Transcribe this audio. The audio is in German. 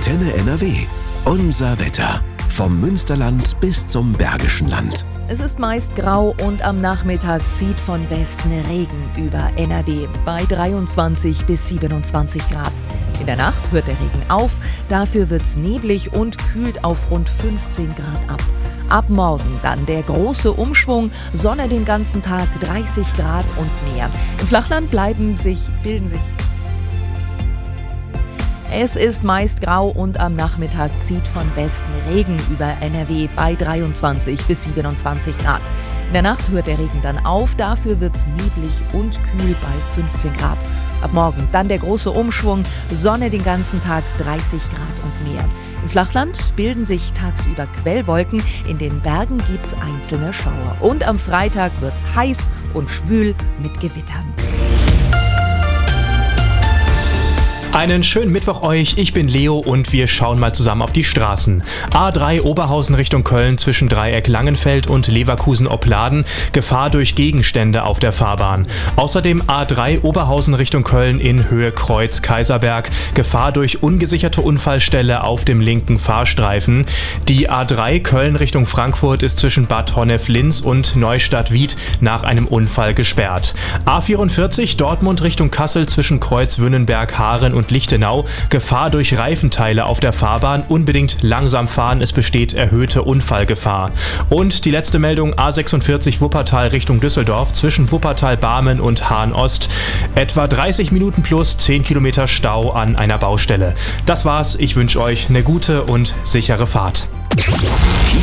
Antenne NRW. Unser Wetter. Vom Münsterland bis zum Bergischen Land. Es ist meist grau und am Nachmittag zieht von Westen Regen über NRW bei 23 bis 27 Grad. In der Nacht hört der Regen auf, dafür wird's neblig und kühlt auf rund 15 Grad ab. Ab morgen dann der große Umschwung, Sonne den ganzen Tag, 30 Grad und mehr. Im Flachland bilden sich. Es ist meist grau und am Nachmittag zieht von Westen Regen über NRW bei 23 bis 27 Grad. In der Nacht hört der Regen dann auf, dafür wird's neblig und kühl bei 15 Grad. Ab morgen dann der große Umschwung, Sonne den ganzen Tag, 30 Grad und mehr. Im Flachland bilden sich tagsüber Quellwolken, in den Bergen gibt's einzelne Schauer. Und am Freitag wird's heiß und schwül mit Gewittern. Einen schönen Mittwoch euch, ich bin Leo und wir schauen mal zusammen auf die Straßen. A3 Oberhausen Richtung Köln zwischen Dreieck Langenfeld und Leverkusen-Opladen, Gefahr durch Gegenstände auf der Fahrbahn. Außerdem A3 Oberhausen Richtung Köln in Höhe Kreuz Kaiserberg, Gefahr durch ungesicherte Unfallstelle auf dem linken Fahrstreifen. Die A3 Köln Richtung Frankfurt ist zwischen Bad Honnef-Linz und Neustadt-Wied nach einem Unfall gesperrt. A44 Dortmund Richtung Kassel zwischen Kreuz Wünnenberg, Haaren und Lichtenau, Gefahr durch Reifenteile auf der Fahrbahn, unbedingt langsam fahren, es besteht erhöhte Unfallgefahr. Und die letzte Meldung, A46 Wuppertal Richtung Düsseldorf, zwischen Wuppertal-Barmen und Hahn-Ost, etwa 30 Minuten plus 10 Kilometer Stau an einer Baustelle. Das war's, ich wünsche euch eine gute und sichere Fahrt.